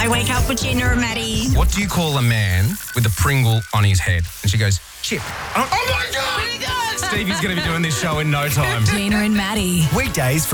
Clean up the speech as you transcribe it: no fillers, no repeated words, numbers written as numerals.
I wake up with Gina and Maddie. What do you call a man with a Pringle on his head? And she goes, Chip. Oh my God! Stevie's going to be doing this show in no time. Gina and Maddie. Weekdays from